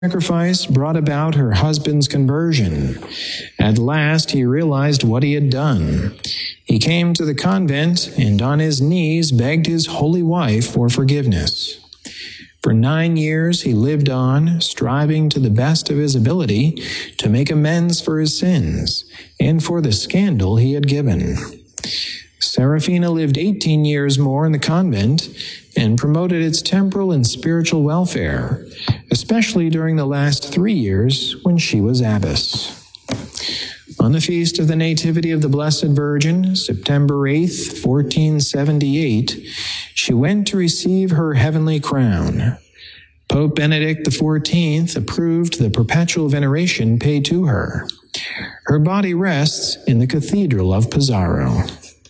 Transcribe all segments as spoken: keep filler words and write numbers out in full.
sacrifice brought about her husband's conversion. At last he realized what he had done. He came to the convent and on his knees begged his holy wife for forgiveness. For nine years he lived on, striving to the best of his ability to make amends for his sins and for the scandal he had given. Serafina lived eighteen years more in the convent and promoted its temporal and spiritual welfare, especially during the last three years when she was abbess. On the feast of the Nativity of the Blessed Virgin, September eighth, fourteen seventy-eight, she went to receive her heavenly crown. Pope Benedict the fourteenth approved the perpetual veneration paid to her. Her body rests in the Cathedral of Pesaro.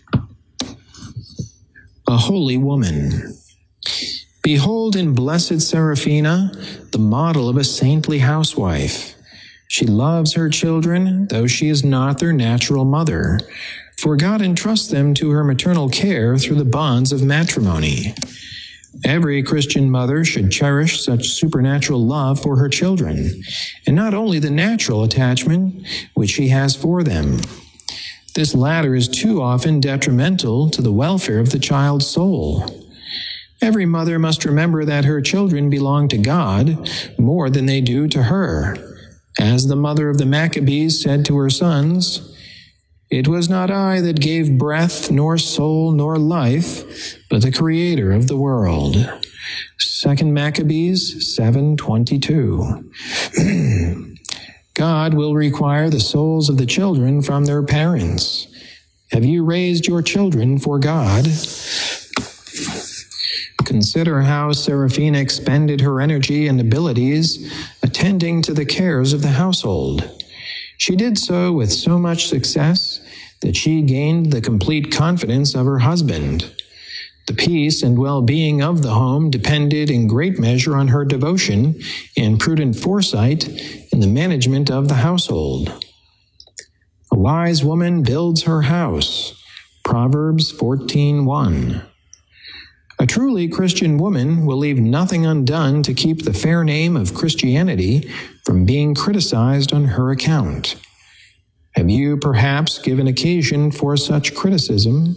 A holy woman. Behold in Blessed Serafina the model of a saintly housewife. She loves her children, though she is not their natural mother, for God entrusts them to her maternal care through the bonds of matrimony. Every Christian mother should cherish such supernatural love for her children, and not only the natural attachment which she has for them. This latter is too often detrimental to the welfare of the child's soul. Every mother must remember that her children belong to God more than they do to her. As the mother of the Maccabees said to her sons, "It was not I that gave breath, nor soul, nor life, but the Creator of the world." Second Maccabees seven twenty-two. God will require the souls of the children from their parents. Have you raised your children for God? Consider how Serafina expended her energy and abilities attending to the cares of the household. She did so with so much success that she gained the complete confidence of her husband. The peace and well-being of the home depended in great measure on her devotion and prudent foresight in the management of the household. A wise woman builds her house. Proverbs fourteen one. A truly Christian woman will leave nothing undone to keep the fair name of Christianity from being criticized on her account. Have you perhaps given occasion for such criticism?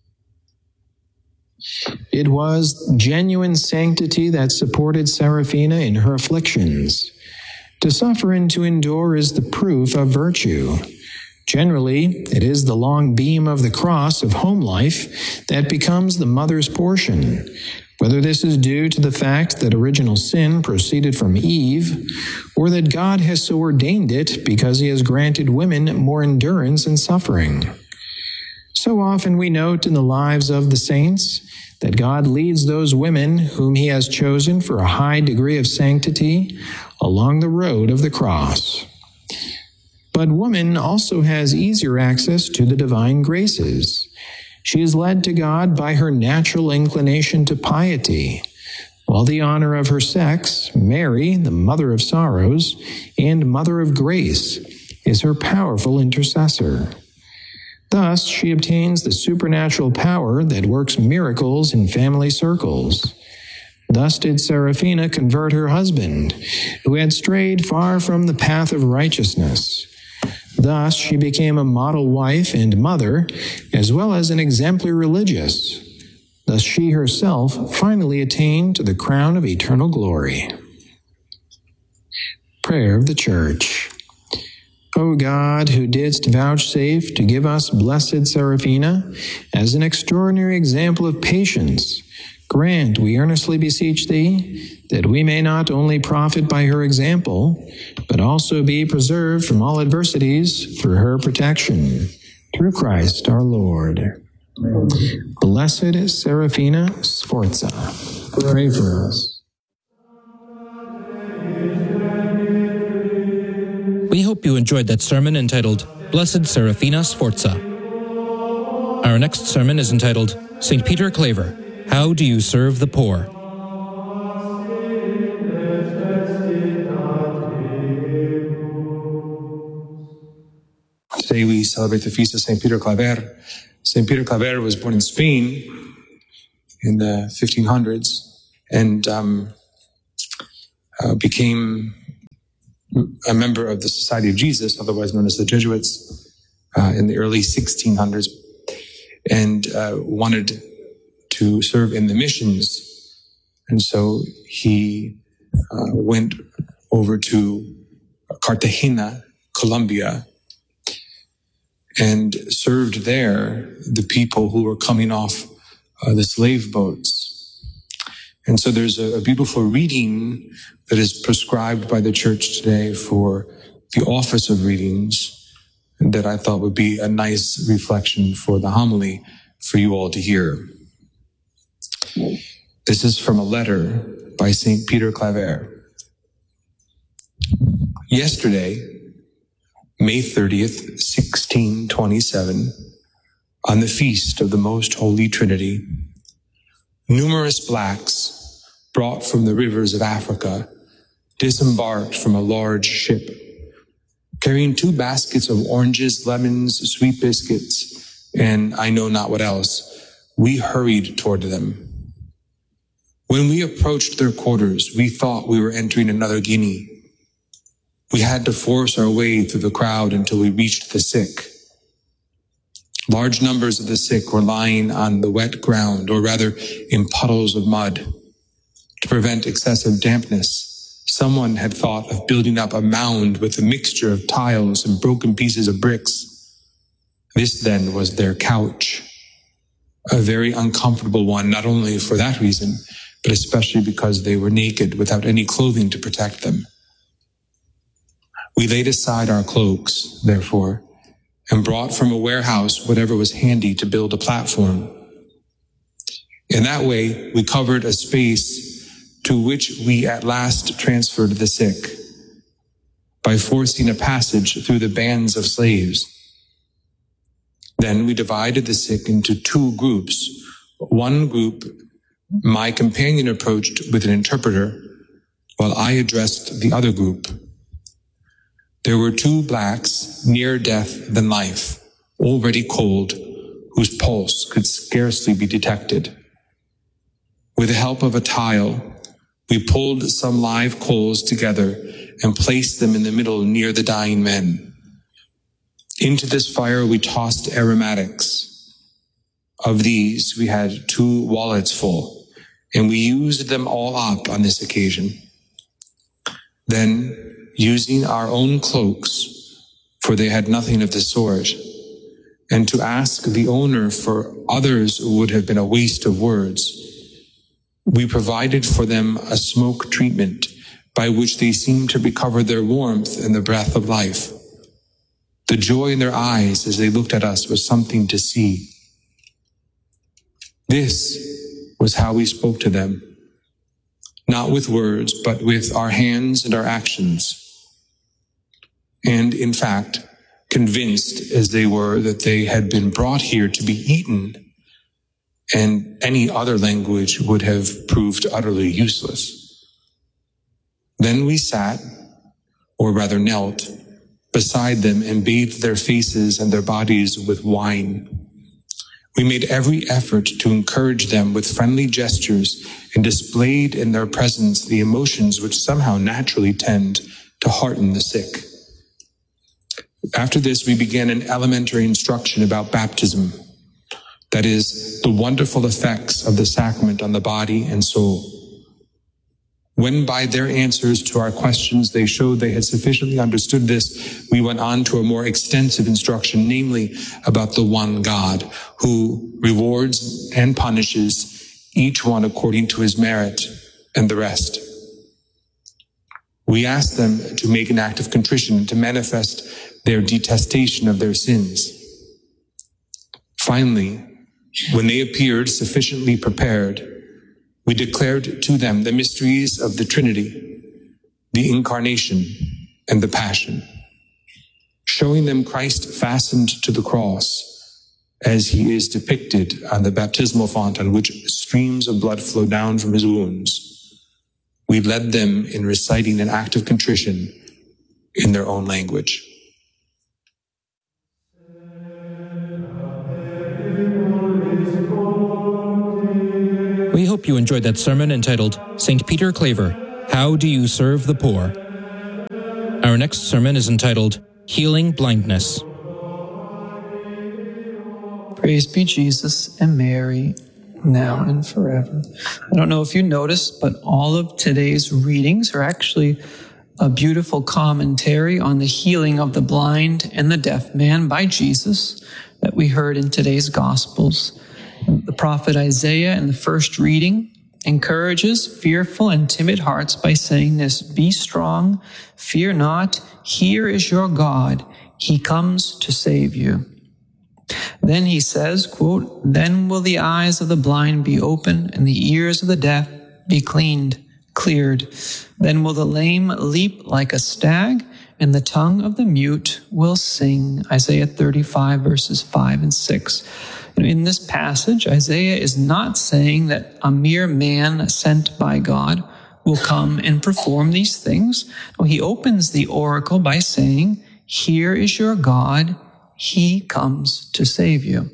It was genuine sanctity that supported Serafina in her afflictions. To suffer and to endure is the proof of virtue. Generally, it is the long beam of the cross of home life that becomes the mother's portion, whether this is due to the fact that original sin proceeded from Eve, or that God has so ordained it because he has granted women more endurance in suffering. So often we note in the lives of the saints that God leads those women whom he has chosen for a high degree of sanctity along the road of the cross. But woman also has easier access to the divine graces. She is led to God by her natural inclination to piety, while the honor of her sex, Mary, the mother of sorrows and mother of grace, is her powerful intercessor. Thus, she obtains the supernatural power that works miracles in family circles. Thus did Serafina convert her husband, who had strayed far from the path of righteousness. Thus, she became a model wife and mother, as well as an exemplary religious. Thus, she herself finally attained to the crown of eternal glory. Prayer of the Church. O God, who didst vouchsafe to give us Blessed Serafina as an extraordinary example of patience, grant, we earnestly beseech thee, that we may not only profit by her example, but also be preserved from all adversities through her protection. Through Christ our Lord. Amen. Blessed Serafina Sforza, pray for us. We hope you enjoyed that sermon entitled, Blessed Serafina Sforza. Our next sermon is entitled, Saint Peter Claver, How Do You Serve the Poor? Today we celebrate the feast of Saint Peter Claver. Saint Peter Claver was born in Spain in the fifteen hundreds and um, uh, became a member of the Society of Jesus, otherwise known as the Jesuits, uh, in the early sixteen hundreds, and uh, wanted to serve in the missions. And so he uh, went over to Cartagena, Colombia, and served there the people who were coming off uh, the slave boats. And so there's a, a beautiful reading that is prescribed by the church today for the office of readings that I thought would be a nice reflection for the homily for you all to hear. This is from a letter by Saint Peter Claver. Yesterday, May thirtieth, sixteen twenty-seven, on the feast of the Most Holy Trinity, numerous blacks brought from the rivers of Africa disembarked from a large ship, carrying two baskets of oranges, lemons, sweet biscuits, and I know not what else. We hurried toward them. When we approached their quarters, we thought we were entering another Guinea. We had to force our way through the crowd until we reached the sick. Large numbers of the sick were lying on the wet ground, or rather in puddles of mud. To prevent excessive dampness, someone had thought of building up a mound with a mixture of tiles and broken pieces of bricks. This then was their couch, a very uncomfortable one, not only for that reason, but especially because they were naked without any clothing to protect them. We laid aside our cloaks, therefore, and brought from a warehouse whatever was handy to build a platform. In that way, we covered a space to which we at last transferred the sick by forcing a passage through the bands of slaves. Then we divided the sick into two groups. One group, my companion approached with an interpreter, while I addressed the other group. There were two blacks, nearer death than life, already cold, whose pulse could scarcely be detected. With the help of a tile, we pulled some live coals together and placed them in the middle near the dying men. Into this fire we tossed aromatics. Of these we had two wallets full, and we used them all up on this occasion. Then, using our own cloaks, for they had nothing of the sort, and to ask the owner for others would have been a waste of words, we provided for them a smoke treatment by which they seemed to recover their warmth and the breath of life. The joy in their eyes as they looked at us was something to see. This was how we spoke to them, not with words, but with our hands and our actions. And in fact, convinced as they were that they had been brought here to be eaten, and any other language would have proved utterly useless. Then we sat, or rather knelt, beside them and bathed their faces and their bodies with wine. We made every effort to encourage them with friendly gestures and displayed in their presence the emotions which somehow naturally tend to hearten the sick. After this, we began an elementary instruction about baptism, that is, the wonderful effects of the sacrament on the body and soul. When by their answers to our questions they showed they had sufficiently understood this, we went on to a more extensive instruction, namely about the one God, who rewards and punishes each one according to his merit and the rest. We asked them to make an act of contrition, to manifest their detestation of their sins. Finally, when they appeared sufficiently prepared, we declared to them the mysteries of the Trinity, the Incarnation, and the Passion, showing them Christ fastened to the cross as he is depicted on the baptismal font on which streams of blood flow down from his wounds. We led them in reciting an act of contrition in their own language. We hope you enjoyed that sermon entitled Saint Peter Claver, How Do You Serve the Poor? Our next sermon is entitled, Healing Blindness. Praise be Jesus and Mary, now and forever. I don't know if you noticed, but all of today's readings are actually a beautiful commentary on the healing of the blind and the deaf man by Jesus that we heard in today's Gospels. The prophet Isaiah in the first reading encourages fearful and timid hearts by saying this, "Be strong, fear not, here is your God, he comes to save you." Then he says, quote, "Then will the eyes of the blind be opened and the ears of the deaf be cleaned, cleared. Then will the lame leap like a stag and the tongue of the mute will sing." Isaiah thirty-five verses five and six. In this passage, Isaiah is not saying that a mere man sent by God will come and perform these things. No, he opens the oracle by saying, "Here is your God, he comes to save you."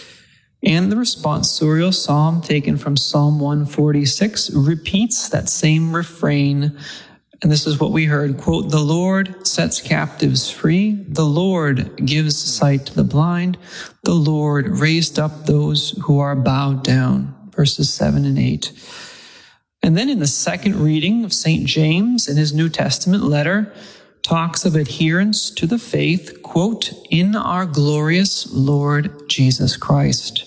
And the responsorial psalm taken from Psalm one forty-six repeats that same refrain. And this is what we heard, quote, "The Lord sets captives free. The Lord gives sight to the blind. The Lord raised up those who are bowed down." Verses seven and eight. And then in the second reading of Saint James in his New Testament letter, talks of adherence to the faith, quote, "in our glorious Lord Jesus Christ."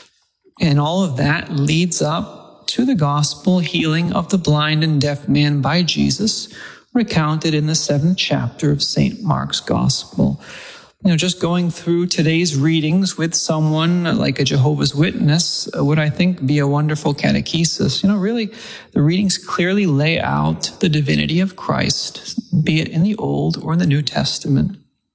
And all of that leads up to the gospel healing of the blind and deaf man by Jesus, recounted in the seventh chapter of Saint Mark's Gospel. You know, just going through today's readings with someone like a Jehovah's Witness would, I think, be a wonderful catechesis. You know, really, the readings clearly lay out the divinity of Christ, be it in the Old or in the New Testament.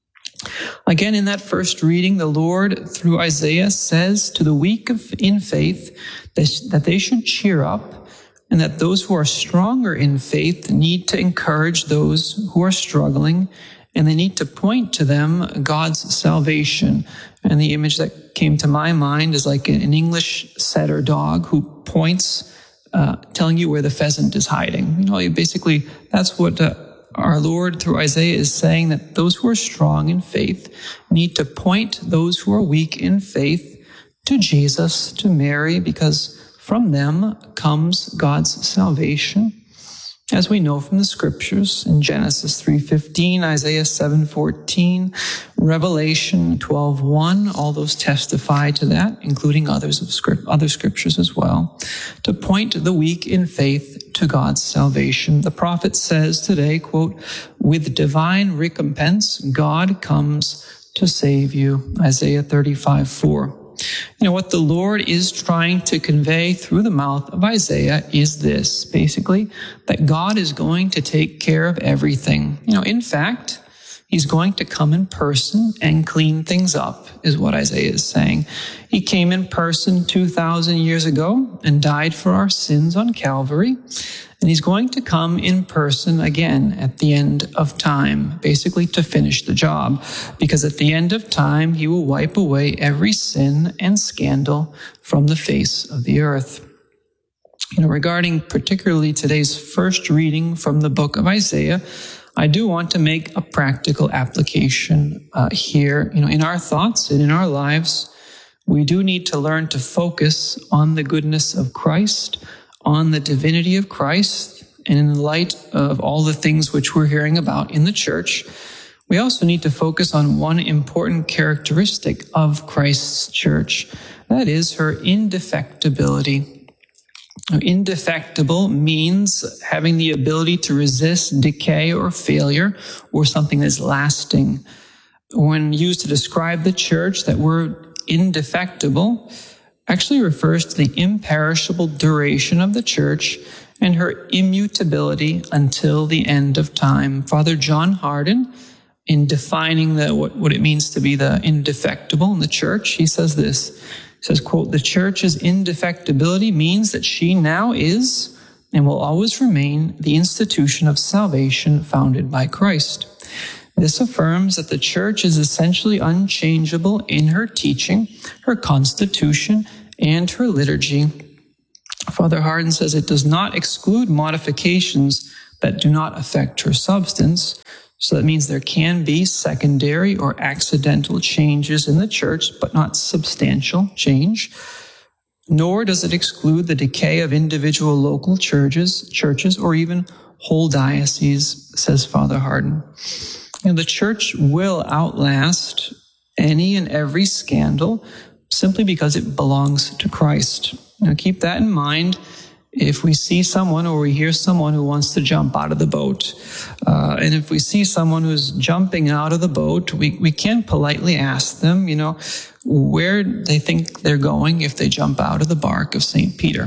Again, in that first reading, the Lord, through Isaiah, says to the weak in faith that they should cheer up, and that those who are stronger in faith need to encourage those who are struggling, and they need to point to them God's salvation. And the image that came to my mind is like an English setter dog who points, uh, telling you where the pheasant is hiding. You know, basically, that's what uh, our Lord through Isaiah is saying, that those who are strong in faith need to point those who are weak in faith to Jesus, to Mary, because from them comes God's salvation. As we know from the scriptures, in Genesis three fifteen, Isaiah seven fourteen, Revelation twelve one, all those testify to that, including others of script, other scriptures as well, to point the weak in faith to God's salvation. The prophet says today, quote, "With divine recompense, God comes to save you." Isaiah thirty-five four. You know, what the Lord is trying to convey through the mouth of Isaiah is this, basically, that God is going to take care of everything. You know, in fact, he's going to come in person and clean things up, is what Isaiah is saying. He came in person two thousand years ago and died for our sins on Calvary. And he's going to come in person again at the end of time, basically to finish the job. Because at the end of time, he will wipe away every sin and scandal from the face of the earth. You know, regarding particularly today's first reading from the book of Isaiah, I do want to make a practical application uh, here. You know, in our thoughts and in our lives, we do need to learn to focus on the goodness of Christ, on the divinity of Christ, and in the light of all the things which we're hearing about in the church, we also need to focus on one important characteristic of Christ's church. That is her indefectibility. Indefectible means having the ability to resist decay or failure, or something that is lasting. When used to describe the church, that word indefectible actually refers to the imperishable duration of the church and her immutability until the end of time. Father John Hardon, in defining the, what, what it means to be the indefectible in the church, he says this. He says, quote, "The church's indefectibility means that she now is and will always remain the institution of salvation founded by Christ. This affirms that the church is essentially unchangeable in her teaching, her constitution, and her liturgy." Father Hardon says it does not exclude modifications that do not affect her substance. So that means there can be secondary or accidental changes in the church, but not substantial change. Nor does it exclude the decay of individual local churches, churches, or even whole dioceses, says Father Hardon. You know, the church will outlast any and every scandal simply because it belongs to Christ. Now keep that in mind. If we see someone or we hear someone who wants to jump out of the boat, uh, and if we see someone who's jumping out of the boat, we, we can politely ask them, you know, where they think they're going if they jump out of the bark of Saint Peter.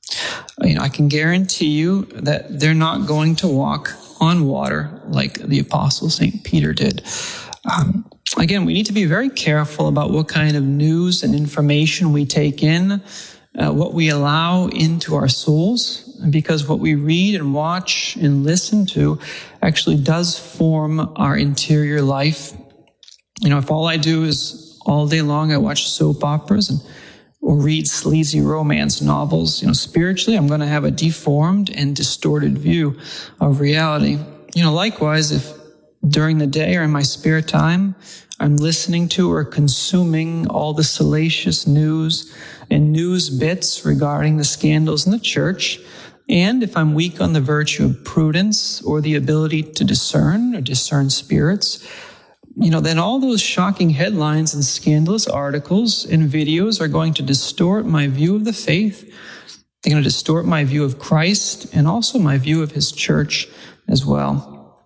You know, I can guarantee you that they're not going to walk on water like the Apostle Saint Peter did. Um, again, we need to be very careful about what kind of news and information we take in, Uh, what we allow into our souls, because what we read and watch and listen to actually does form our interior life. You know, if all I do is all day long I watch soap operas and or read sleazy romance novels, you know, spiritually I'm going to have a deformed and distorted view of reality. You know, likewise, if during the day or in my spare time I'm listening to or consuming all the salacious news and news bits regarding the scandals in the church, and if I'm weak on the virtue of prudence or the ability to discern or discern spirits, you know, then all those shocking headlines and scandalous articles and videos are going to distort my view of the faith. They're going to distort my view of Christ and also my view of his church as well.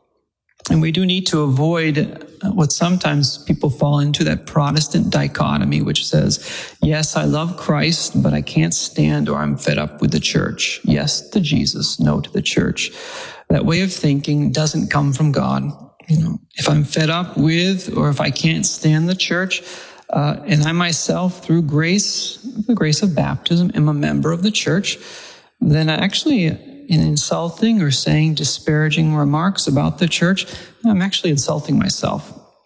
And we do need to avoid what sometimes people fall into, that Protestant dichotomy, which says, yes, I love Christ, but I can't stand or I'm fed up with the church. Yes to Jesus, no to the church. That way of thinking doesn't come from God. You know, if I'm fed up with or if I can't stand the church, uh, and I myself, through grace, the grace of baptism, am a member of the church, then I actually, in insulting or saying disparaging remarks about the church, I'm actually insulting myself.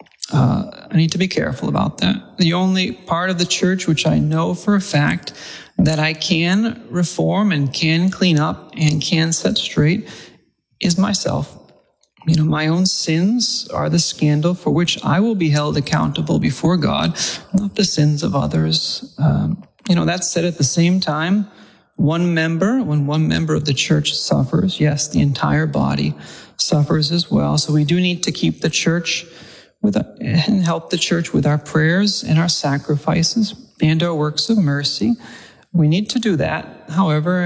Uh, I need to be careful about that. The only part of the church which I know for a fact that I can reform and can clean up and can set straight is myself. You know, my own sins are the scandal for which I will be held accountable before God, not the sins of others. Um, you know, that said, at the same time, One member, when one member of the church suffers, yes, the entire body suffers as well. So we do need to keep the church with and help the church with our prayers and our sacrifices and our works of mercy. We need to do that, however,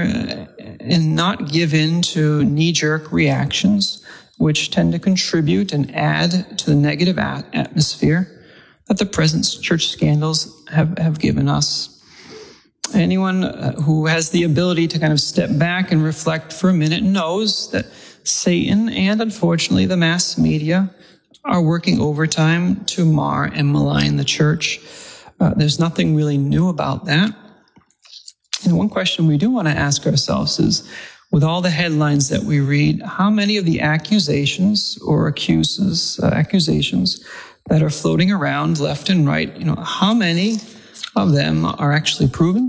and not give in to knee-jerk reactions, which tend to contribute and add to the negative atmosphere that the present church scandals have, have given us. Anyone who has the ability to kind of step back and reflect for a minute knows that Satan and, unfortunately, the mass media are working overtime to mar and malign the church. Uh, there's nothing really new about that. And one question we do want to ask ourselves is, with all the headlines that we read, how many of the accusations or accuses, uh, accusations that are floating around left and right, you know, how many of them are actually proven?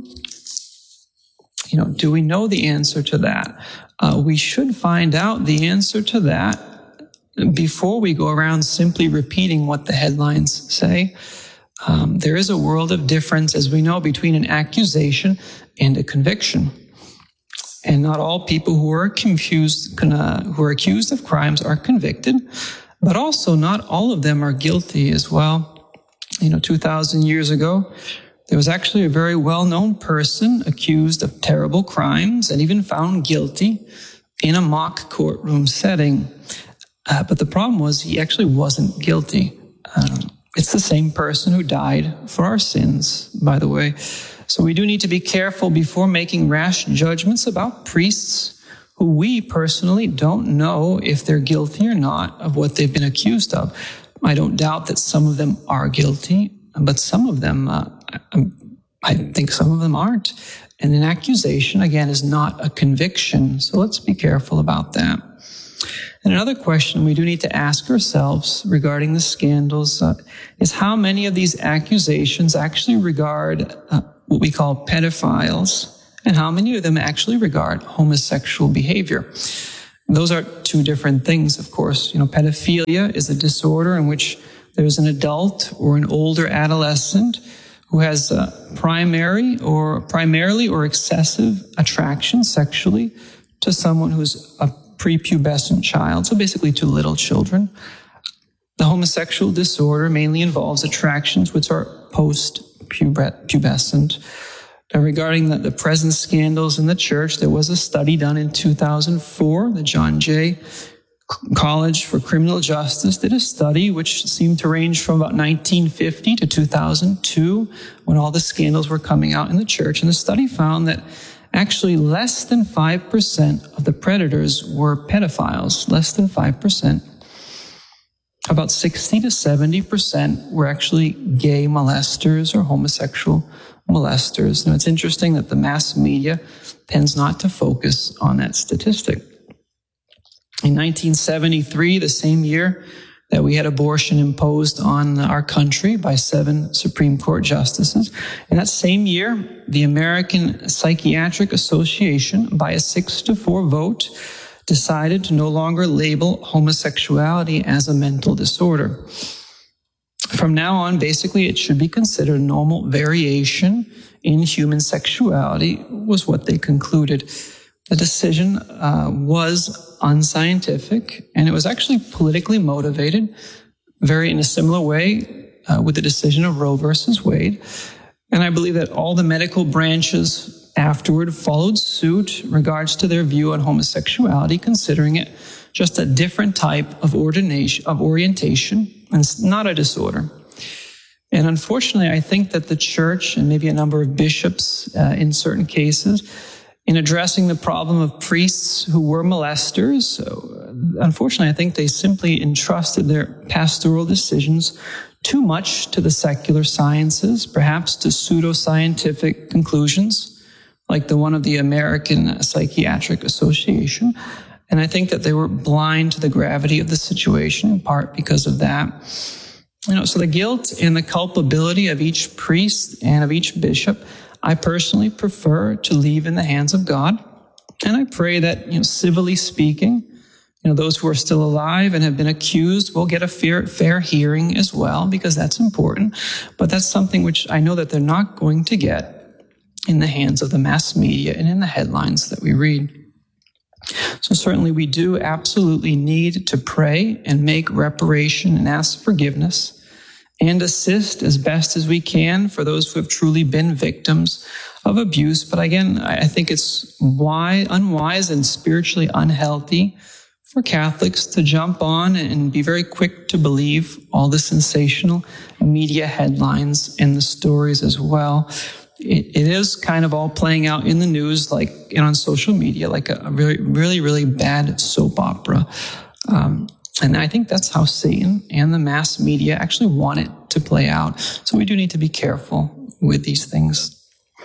You know, do we know the answer to that? Uh, we should find out the answer to that before we go around simply repeating what the headlines say. Um, there is a world of difference, as we know, between an accusation and a conviction. And not all people who are confused, uh, who are accused of crimes are convicted, but also not all of them are guilty as well. You know, two thousand years ago, there was actually a very well-known person accused of terrible crimes and even found guilty in a mock courtroom setting. Uh, but the problem was he actually wasn't guilty. Um, it's the same person who died for our sins, by the way. So we do need to be careful before making rash judgments about priests who we personally don't know if they're guilty or not of what they've been accused of. I don't doubt that some of them are guilty, but some of them, uh, I think some of them aren't. And an accusation, again, is not a conviction. So let's be careful about that. And another question we do need to ask ourselves regarding the scandals uh, is how many of these accusations actually regard uh, what we call pedophiles, and how many of them actually regard homosexual behavior. Those are two different things, of course. You know, pedophilia is a disorder in which there's an adult or an older adolescent who has a primary or primarily or excessive attraction sexually to someone who's a prepubescent child, so basically to little children. The homosexual disorder mainly involves attractions which are post-pubescent. Now, regarding the, the present scandals in the church, there was a study done in two thousand four. The John Jay College for Criminal Justice did a study which seemed to range from about nineteen fifty to two thousand two, when all the scandals were coming out in the church. And the study found that actually less than five percent of the predators were pedophiles, less than five percent. About sixty to seventy percent were actually gay molesters or homosexual molesters. Now, it's interesting that the mass media tends not to focus on that statistic. In nineteen seventy-three, the same year that we had abortion imposed on our country by seven Supreme Court justices, in that same year, the American Psychiatric Association, by a six to four vote, decided to no longer label homosexuality as a mental disorder. From now on, basically, it should be considered normal variation in human sexuality, was what they concluded. The decision uh, was unscientific, and it was actually politically motivated, very in a similar way uh, with the decision of Roe versus Wade. And I believe that all the medical branches afterward followed suit in regards to their view on homosexuality, considering it just a different type of ordination, of orientation, and it's not a disorder. And unfortunately, I think that the church and maybe a number of bishops uh, in certain cases, in addressing the problem of priests who were molesters, so, unfortunately, I think they simply entrusted their pastoral decisions too much to the secular sciences, perhaps to pseudoscientific conclusions, like the one of the American Psychiatric Association. And I think that they were blind to the gravity of the situation, in part because of that. You know, so the guilt and the culpability of each priest and of each bishop, I personally prefer to leave in the hands of God. And I pray that, you know, civilly speaking, you know, those who are still alive and have been accused will get a fair, fair hearing as well, because that's important. But that's something which I know that they're not going to get in the hands of the mass media and in the headlines that we read. So certainly we do absolutely need to pray and make reparation and ask forgiveness and assist as best as we can for those who have truly been victims of abuse. But again, I think it's wise, unwise and spiritually unhealthy for Catholics to jump on and be very quick to believe all the sensational media headlines and the stories as well. It, it is kind of all playing out in the news, like, and on social media, like a, a really, really, really bad soap opera. Um, and I think that's how Satan and the mass media actually want it to play out. So we do need to be careful with these things.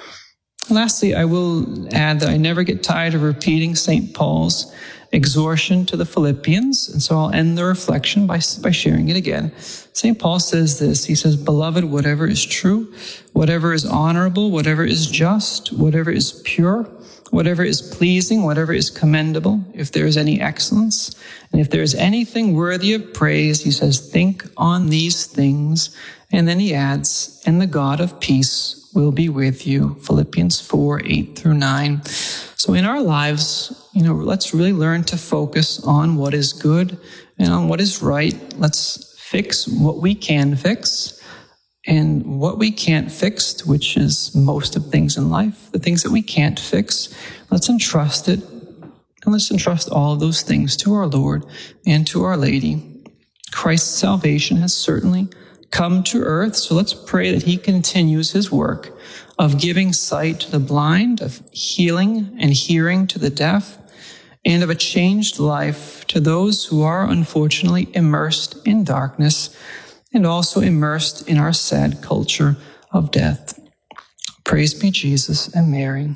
Lastly, I will add that I never get tired of repeating Saint Paul's exhortation to the Philippians, and so I'll end the reflection by, by sharing it again. Saint Paul says this, he says, "Beloved, whatever is true, whatever is honorable, whatever is just, whatever is pure, whatever is pleasing, whatever is commendable, if there is any excellence, and if there is anything worthy of praise," he says, "think on these things." And then he adds, "and the God of peace will be with you." Philippians four, eight through nine. So in our lives, you know, let's really learn to focus on what is good and on what is right. Let's fix what we can fix, and what we can't fix, which is most of things in life, the things that we can't fix, let's entrust it, and let's entrust all of those things to our Lord and to Our Lady. Christ's salvation has certainly come to earth, so let's pray that he continues his work of giving sight to the blind, of healing and hearing to the deaf, and of a changed life to those who are unfortunately immersed in darkness and also immersed in our sad culture of death. Praise be Jesus and Mary.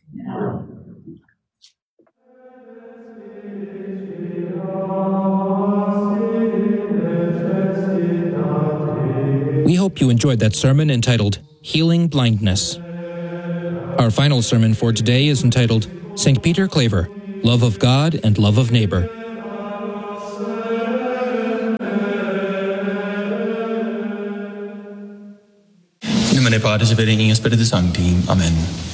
We hope you enjoyed that sermon entitled Healing Blindness. Our final sermon for today is entitled Saint Peter Claver, love of God and love of neighbor. In nomine Patris et Filii et Spiritus Sancti. Amen.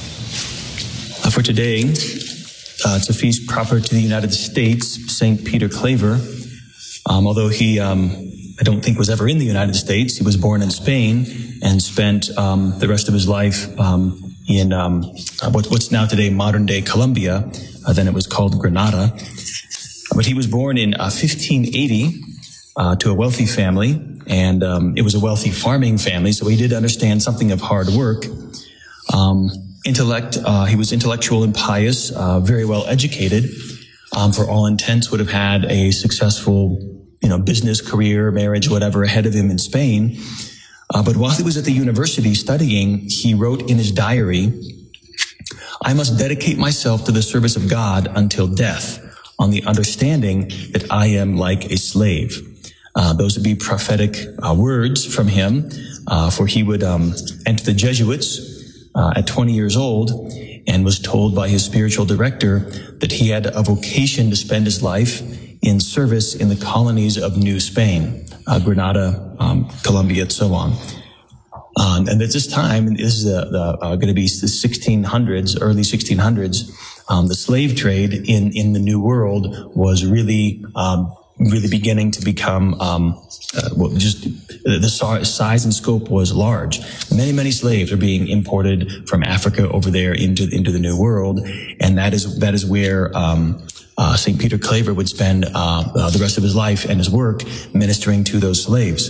Uh, for today, uh, it's a feast proper to the United States, Saint Peter Claver. Um, although he, um, I don't think was ever in the United States, he was born in Spain and spent um, the rest of his life um, in um, what, what's now today modern-day Colombia. Uh, then it was called Granada. But he was born in uh, fifteen eighty uh, to a wealthy family, and um, it was a wealthy farming family, so he did understand something of hard work. Um, intellect, uh, he was intellectual and pious, uh, very well educated. Um, for all intents, would have had a successful, you know, business career, marriage, whatever, ahead of him in Spain. Uh, but while he was at the university studying, he wrote in his diary, "I must dedicate myself to the service of God until death, on the understanding that I am like a slave." Uh, those would be prophetic uh, words from him, uh, for he would um, enter the Jesuits uh, at twenty years old, and was told by his spiritual director that he had a vocation to spend his life in service in the colonies of New Spain, uh, Granada, um, Colombia, and so on. Um, and at this time, this is uh, uh, going to be the sixteen hundreds, early sixteen hundreds, um, the slave trade in, in the New World was really, um, really beginning to become, um, uh, well, just the size and scope was large. Many, many slaves are being imported from Africa over there into, into the New World. And that is, that is where, um, uh, Saint Peter Claver would spend, uh, uh, the rest of his life and his work ministering to those slaves.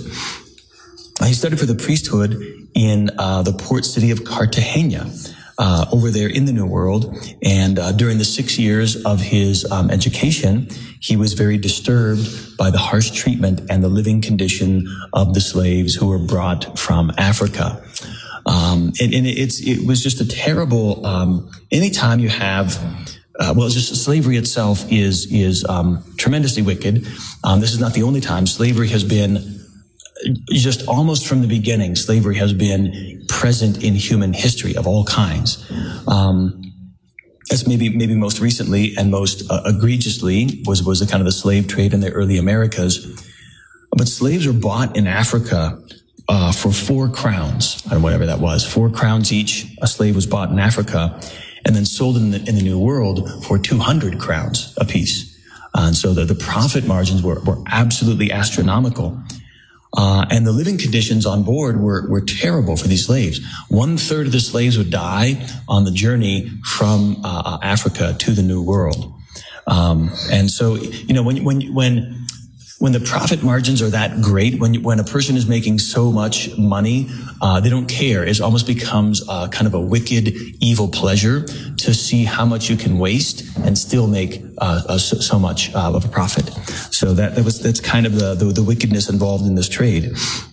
He studied for the priesthood in uh, the port city of Cartagena, uh, over there in the New World. And uh, during the six years of his um, education, he was very disturbed by the harsh treatment and the living condition of the slaves who were brought from Africa. Um, and, and it's it was just a terrible. Um, anytime you have. Uh, well, it's just slavery itself is is um, tremendously wicked. Um, this is not the only time slavery has been. Just almost from the beginning, slavery has been present in human history of all kinds. Um, as maybe maybe most recently and most uh, egregiously was was the kind of the slave trade in the early Americas. But slaves were bought in Africa uh, for four crowns, or whatever that was, four crowns each. A slave was bought in Africa, and then sold in the in the New World for two hundred crowns apiece. Uh, and so the the profit margins were were absolutely astronomical. Uh, and the living conditions on board were, were terrible for these slaves. One third of the slaves would die on the journey from uh, Africa to the New World. Um, and so, you know, when, when, when, when the profit margins are that great, when, when a person is making so much money, uh, they don't care. It almost becomes uh, kind of a wicked, evil pleasure to see how much you can waste and still make uh, uh, so, so much uh, of a profit. So that, that was that's kind of the, the the wickedness involved in this trade.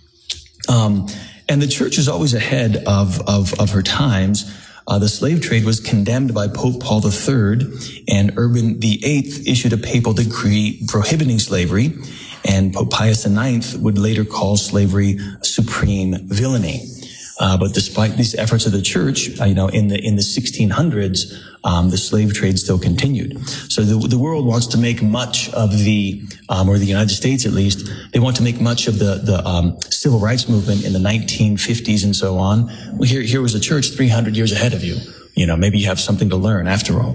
Um, and the church is always ahead of of, of her times. Uh, the slave trade was condemned by Pope Paul the Third, and Urban the Eighth issued a papal decree prohibiting slavery, and Pope Pius the Ninth would later call slavery supreme villainy. Uh, but despite these efforts of the church, uh, you know, in the in the sixteen hundreds, um, the slave trade still continued. So the the world wants to make much of the, um, or the United States at least, they want to make much of the the um, civil rights movement in the nineteen fifties and so on. Well, here here was a church three hundred years ahead of you. You know, maybe you have something to learn after all.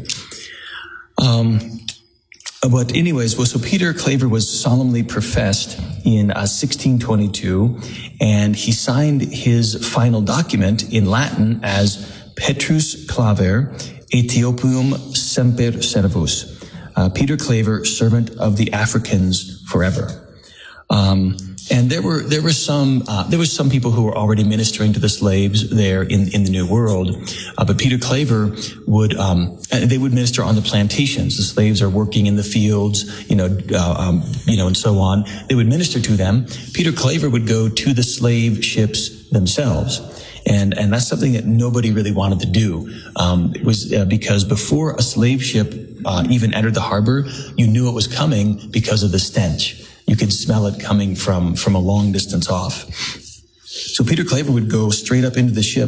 Um. But anyways, well, so Peter Claver was solemnly professed in uh, sixteen twenty-two, and he signed his final document in Latin as Petrus Claver, Ethiopium Semper Servus, uh, Peter Claver, servant of the Africans forever. Um, and there were there were some uh, there was some people who were already ministering to the slaves there in in the New World, uh, but Peter Claver would um, they would minister on the plantations. The slaves are working in the fields, you know, uh, um, you know, and so on. They would minister to them. Peter Claver would go to the slave ships themselves. And, and that's something that nobody really wanted to do. Um, it was uh, because before a slave ship uh, even entered the harbor, you knew it was coming because of the stench. You could smell it coming from, from a long distance off. So Peter Claver would go straight up into the ship,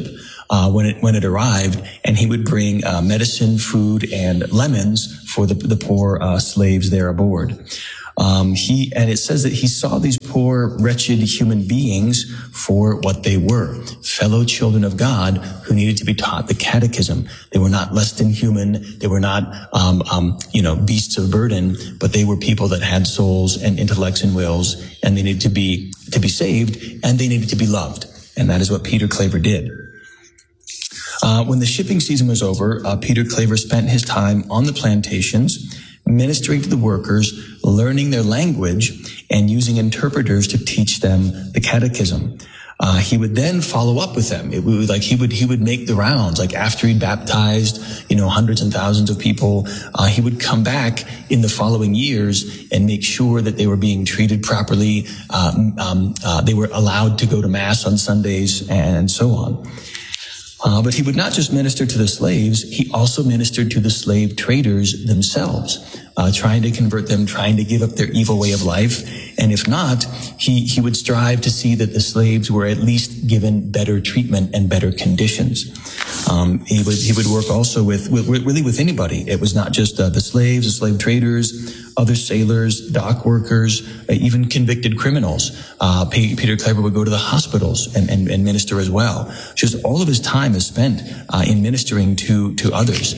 uh, when it when it arrived, and he would bring uh, medicine, food, and lemons for the the poor uh, slaves there aboard. Um, he, and it says that he saw these poor, wretched human beings for what they were, fellow children of God who needed to be taught the catechism. They were not less than human. They were not, um, um, you know, beasts of burden, but they were people that had souls and intellects and wills, and they needed to be, to be saved, and they needed to be loved. And that is what Peter Claver did. Uh, when the shipping season was over, uh, Peter Claver spent his time on the plantations, ministering to the workers, learning their language, and using interpreters to teach them the catechism. Uh, he would then follow up with them. It would like he would he would make the rounds. Like after he baptized, you know, hundreds and thousands of people, uh, he would come back in the following years and make sure that they were being treated properly. Um, um, uh, they were allowed to go to mass on Sundays and so on. Uh, but he would not just minister to the slaves, he also ministered to the slave traders themselves, uh, trying to convert them, trying to give up their evil way of life. And if not, he, he would strive to see that the slaves were at least given better treatment and better conditions. Um, he would, he would work also with, with really with anybody. It was not just uh, the slaves, the slave traders, other sailors, dock workers, uh, even convicted criminals. Uh, Peter Claver would go to the hospitals and, and, and minister as well. Just all of his time is spent uh, in ministering to, to others.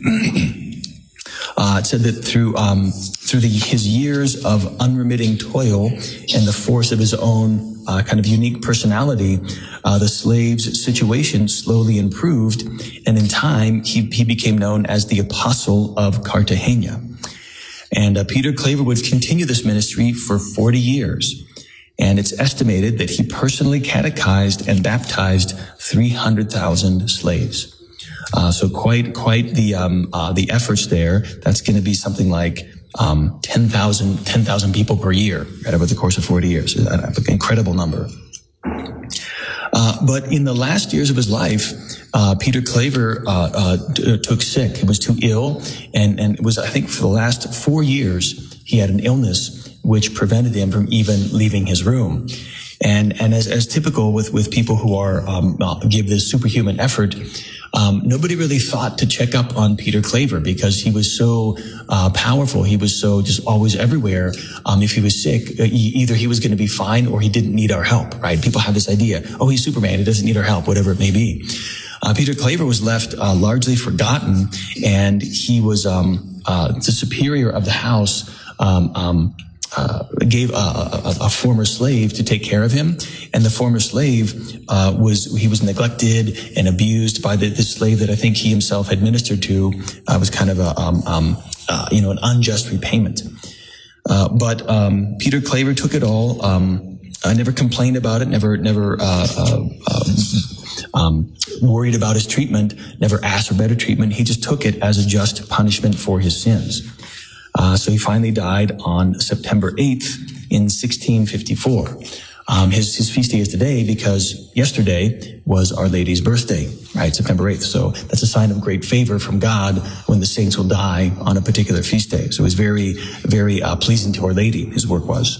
Uh, it said that through um, through the, his years of unremitting toil and the force of his own uh, kind of unique personality, uh, the slave's situation slowly improved, and in time he he became known as the Apostle of Cartagena. And uh, Peter Claver would continue this ministry for forty years, and it's estimated that he personally catechized and baptized three hundred thousand slaves. Uh, so quite, quite the, um, uh, the efforts there. That's going to be something like, um, ten thousand, ten thousand people per year, right, over the course of forty years. An incredible number. Uh, but in the last years of his life, uh, Peter Claver, uh, uh, t- took sick. He was too ill. And, and it was, I think for the last four years, he had an illness which prevented him from even leaving his room. And, and as, as typical with, with people who are, um, uh, give this superhuman effort, Um, nobody really thought to check up on Peter Claver because he was so uh, powerful. He was so just always everywhere. Um, if he was sick, uh, he, either he was going to be fine or he didn't need our help, right? People have this idea, oh, he's Superman. He doesn't need our help, whatever it may be. Uh, Peter Claver was left uh, largely forgotten, and he was um, uh, the superior of the house. Um, um, Uh, gave a, a, a former slave to take care of him, and the former slave uh, was he was neglected and abused by the, the slave that I think he himself had ministered to. Uh, was kind of a um, um, uh, you know an unjust repayment. Uh, but um, Peter Claver took it all. Um, I never complained about it. Never never uh, uh, uh, um, worried about his treatment. Never asked for better treatment. He just took it as a just punishment for his sins. Uh, so he finally died on September eighth in sixteen fifty-four. Um, his, his feast day is today because yesterday was Our Lady's birthday, right? September eighth. So that's a sign of great favor from God when the saints will die on a particular feast day. So it was very, very, uh, pleasing to Our Lady, his work was.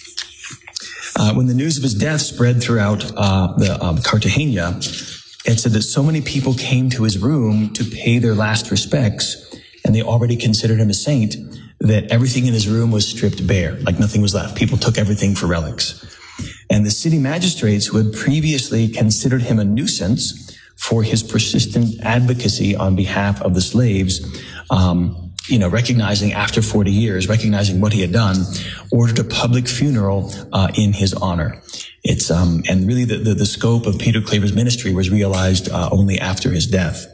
Uh, when the news of his death spread throughout, uh, the, um, Cartagena, it said that so many people came to his room to pay their last respects, and they already considered him a saint, that everything in his room was stripped bare, like nothing was left. People took everything for relics. And the city magistrates, who had previously considered him a nuisance for his persistent advocacy on behalf of the slaves, um, you know, recognizing after forty years, recognizing what he had done, ordered a public funeral uh, in his honor. It's um, and really the, the, the scope of Peter Claver's ministry was realized uh, only after his death.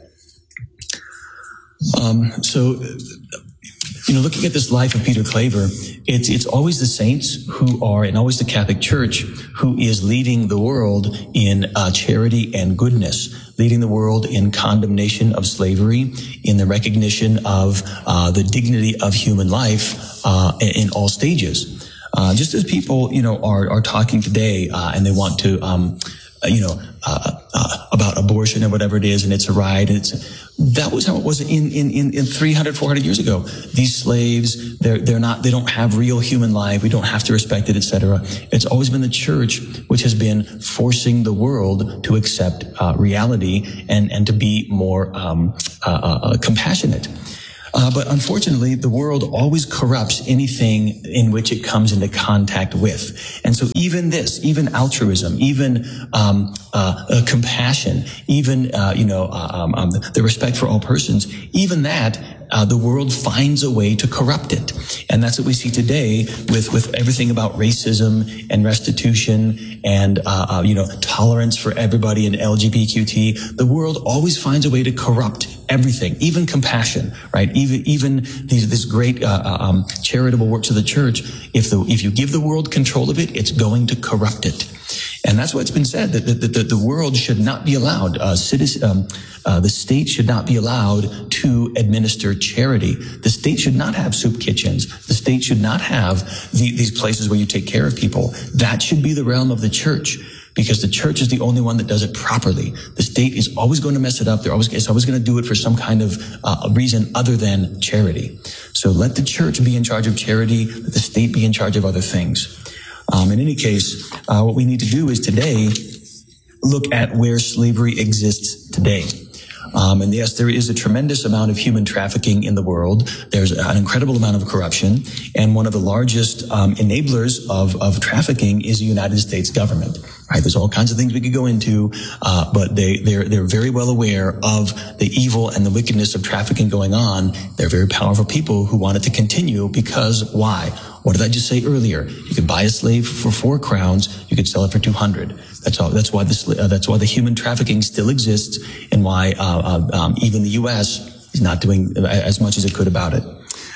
Um, so, you know, looking at this life of Peter Claver, it's, it's always the saints who are, and always the Catholic Church who is leading the world in uh, charity and goodness, leading the world in condemnation of slavery, in the recognition of uh, the dignity of human life uh, in, in all stages. Uh, just as people, you know, are, are talking today uh, and they want to um, you know, uh, uh, about abortion or whatever it is, and it's a right. And it's that was how it was in in in, in three hundred, four hundred years ago. These slaves, they're they're not, they don't have real human life. We don't have to respect it, et cetera. It's always been the church which has been forcing the world to accept uh, reality and and to be more um, uh, uh, compassionate. Uh, but unfortunately, the world always corrupts anything in which it comes into contact with. And so even this, even altruism, even um, uh, uh, compassion, even, uh, you know, uh, um, um, the respect for all persons, even that, uh, the world finds a way to corrupt it. And that's what we see today with, with everything about racism and restitution and, uh, uh, you know, tolerance for everybody and L G B T Q. The world always finds a way to corrupt everything, even compassion, right? Even even these this great uh, um, charitable works of the church. If the if you give the world control of it, it's going to corrupt it, and that's why it's been said that the, the, the world should not be allowed. Uh, citizen, um, uh, the state should not be allowed to administer charity. The state should not have soup kitchens. The state should not have the, these places where you take care of people. That should be the realm of the church, because the church is the only one that does it properly. The state is always going to mess it up. They're always, it's always going to do it for some kind of uh, reason other than charity. So let the church be in charge of charity. Let the state be in charge of other things. Um, in any case, uh, what we need to do is today look at where slavery exists today. Um, and yes, there is a tremendous amount of human trafficking in the world. There's an incredible amount of corruption. And one of the largest um, enablers of, of trafficking is the United States government. Right? There's all kinds of things we could go into, uh, but they, they're, they're very well aware of the evil and the wickedness of trafficking going on. They're very powerful people who want it to continue because why? What did I just say earlier? You could buy a slave for four crowns. You could sell it for two hundred. That's all. That's why the uh, that's why the human trafficking still exists, and why uh, uh, um, even the U S is not doing as much as it could about it.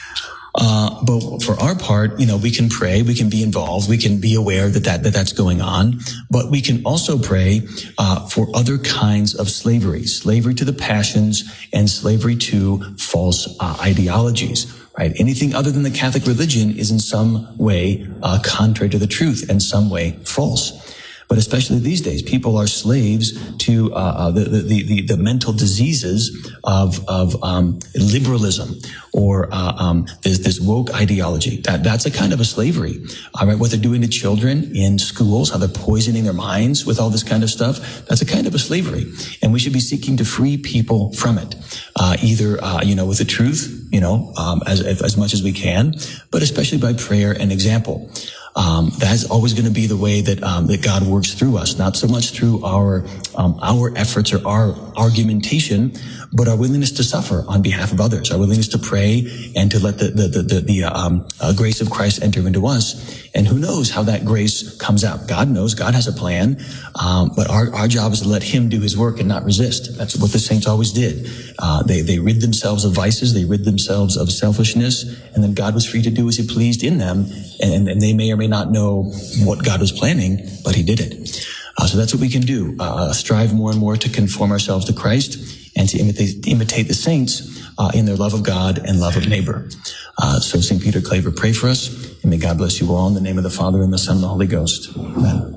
Uh, but for our part, you know, we can pray, we can be involved, we can be aware that, that, that that's going on, but we can also pray, uh, for other kinds of slavery, slavery to the passions and slavery to false uh, ideologies, right? Anything other than the Catholic religion is in some way, uh, contrary to the truth, in some way false. But especially these days, people are slaves to uh, uh, the, the, the, the mental diseases of of um, liberalism or uh, um, this, this woke ideology. That that's a kind of a slavery. All right, what they're doing to children in schools, how they're poisoning their minds with all this kind of stuff. That's a kind of a slavery, and we should be seeking to free people from it, uh, either uh, you know with the truth, you know, um, as as much as we can, but especially by prayer and example. Um, that's always going to be the way that um, that God works through us, not so much through our um, our efforts or our argumentation, but our willingness to suffer on behalf of others, our willingness to pray and to let the the the, the, the um, uh, grace of Christ enter into us. And who knows how that grace comes out? God knows. God has a plan, um, but our our job is to let Him do His work and not resist. That's what the saints always did. Uh, they they rid themselves of vices, they rid themselves of selfishness, and then God was free to do as He pleased in them. And, and they may or may not know what God was planning, but He did it. Uh, so that's what we can do. Uh, strive more and more to conform ourselves to Christ and to imitate, imitate the saints uh, in their love of God and love of neighbor. Uh, so Saint Peter Claver, pray for us, and may God bless you all in the name of the Father and the Son and the Holy Ghost. Amen.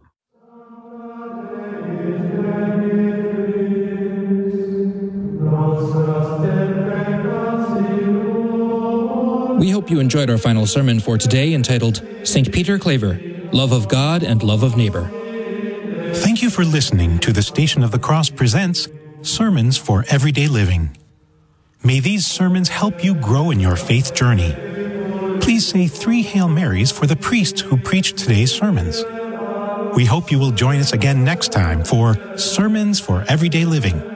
We hope you enjoyed our final sermon for today, entitled Saint Peter Claver, Love of God and Love of Neighbor. Thank you for listening to the Station of the Cross presents Sermons for Everyday Living. May these sermons help you grow in your faith journey. Please say three Hail Marys for the priest who preached today's sermons. We hope you will join us again next time for Sermons for Everyday Living.